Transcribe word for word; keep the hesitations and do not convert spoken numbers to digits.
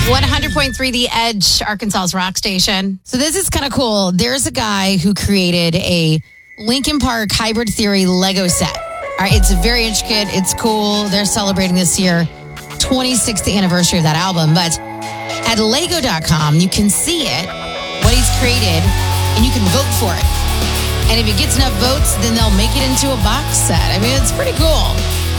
one hundred point three The Edge, Arkansas's rock station. So this is kind of cool. There's a guy who created a Linkin Park Hybrid Theory Lego set. All right, it's very intricate. It's cool. They're celebrating this year, twenty-sixth anniversary of that album. But at Lego dot com, you can see it, what he's created, and you can vote for it. And if it gets enough votes, then they'll make it into a box set. I mean, it's pretty cool.